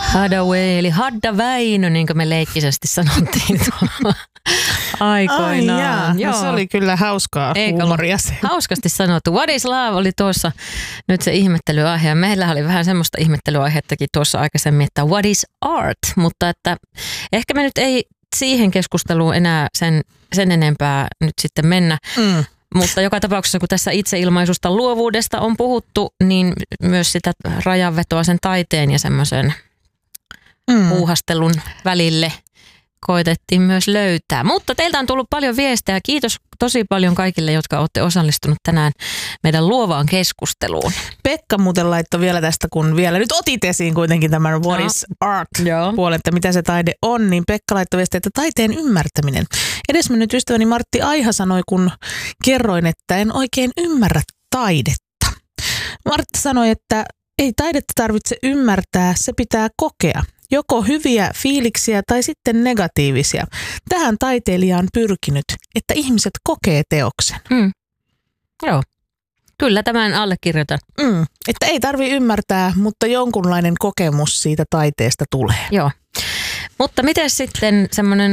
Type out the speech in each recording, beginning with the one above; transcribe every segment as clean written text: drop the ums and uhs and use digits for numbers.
Hadaway, eli Hadda Väinö, niin kuin me leikkisesti sanottiin tuolla aikoinaan. Ai no se oli kyllä hauskaa huumoria. Hauskasti sanottu. What is love oli tuossa nyt se ihmettelyaihe. Ja meillä oli vähän semmoista ihmettelyaiheuttakin tuossa aikaisemmin, että what is art? Mutta että ehkä me nyt ei siihen keskusteluun enää sen enempää nyt sitten mennä. Mutta joka tapauksessa, kun tässä itseilmaisusta luovuudesta on puhuttu, niin myös sitä rajanvetoa sen taiteen ja semmoisen puuhastelun välille koitettiin myös löytää. Mutta teiltä on tullut paljon viestejä. Kiitos tosi paljon kaikille, jotka olette osallistunut tänään meidän luovaan keskusteluun. Pekka muuten laittoi vielä tästä, kun vielä nyt otit esiin kuitenkin tämän what is art puolen, että mitä se taide on, niin Pekka laittoi viestiä, että taiteen ymmärtäminen. Edesmennyt ystäväni Martti Aiha sanoi, kun kerroin, että en oikein ymmärrä taidetta. Martti sanoi, että ei taidetta tarvitse ymmärtää, se pitää kokea. Joko hyviä fiiliksiä tai sitten negatiivisia. Tähän taiteilija on pyrkinyt, että ihmiset kokee teoksen. Joo, kyllä tämän allekirjoitan. Että ei tarvitse ymmärtää, mutta jonkunlainen kokemus siitä taiteesta tulee. Joo, mutta miten sitten semmoinen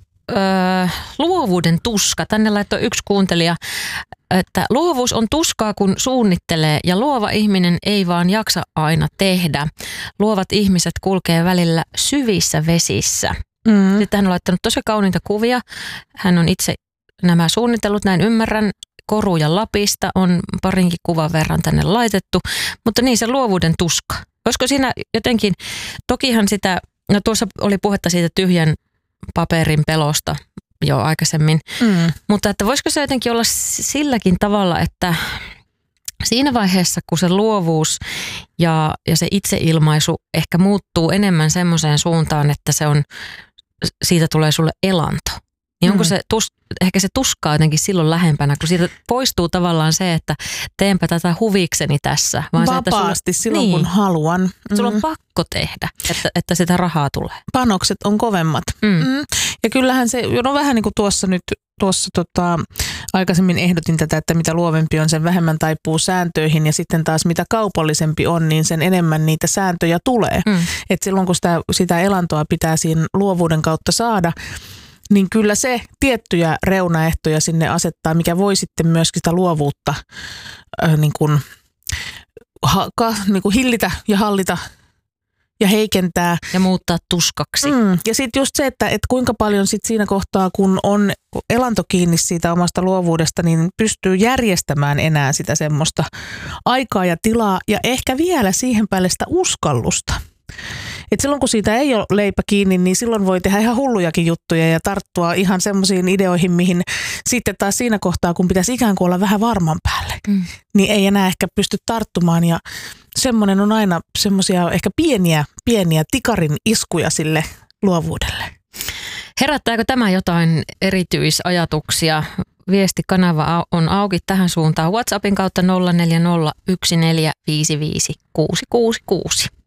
luovuuden tuska? Tänne laittoi yksi kuuntelija, että luovuus on tuskaa, kun suunnittelee ja luova ihminen ei vaan jaksa aina tehdä. Luovat ihmiset kulkee välillä syvissä vesissä. Sitten hän on laittanut tosi kauniita kuvia. Hän on itse nämä suunnitellut, näin ymmärrän. Koruja Lapista on parinkin kuvan verran tänne laitettu, mutta niin se luovuuden tuska. Olisiko siinä jotenkin, tokihan sitä, no tuossa oli puhetta siitä tyhjän paperin pelosta jo aikaisemmin, mutta että voisiko se jotenkin olla silläkin tavalla, että siinä vaiheessa, kun se luovuus ja se itseilmaisu ehkä muuttuu enemmän semmoiseen suuntaan, että siitä tulee sulle elanto, niin onko se ehkä se tuskaa jotenkin silloin lähempänä, kun siitä poistuu tavallaan se, että teenpä tätä huvikseni tässä. Vaan vapaasti se, silloin kun haluan. Sulla on pakko tehdä, että sitä rahaa tulee. Panokset on kovemmat. Ja kyllähän se, no vähän niin kuin tuossa aikaisemmin ehdotin tätä, että mitä luovempi on, sen vähemmän taipuu sääntöihin ja sitten taas mitä kaupallisempi on, niin sen enemmän niitä sääntöjä tulee. Et silloin kun sitä elantoa pitää siinä luovuuden kautta saada, niin kyllä se tiettyjä reunaehtoja sinne asettaa, mikä voi sitten myöskin sitä luovuutta niin kuin hillitä ja hallita ja heikentää. Ja muuttaa tuskaksi. Ja sitten just se, että kuinka paljon sit siinä kohtaa, kun on elanto kiinni siitä omasta luovuudesta, niin pystyy järjestämään enää sitä semmoista aikaa ja tilaa ja ehkä vielä siihen päälle sitä uskallusta. Et silloin kun siitä ei ole leipä kiinni, niin silloin voi tehdä ihan hullujakin juttuja ja tarttua ihan semmoisiin ideoihin, mihin sitten taas siinä kohtaa, kun pitäisi ikään kuin olla vähän varman päälle, niin ei enää ehkä pysty tarttumaan. Ja semmoinen on aina semmoisia ehkä pieniä tikarin iskuja sille luovuudelle. Herättääkö tämä jotain erityisajatuksia? Viestikanava on auki tähän suuntaan WhatsAppin kautta 0401455666.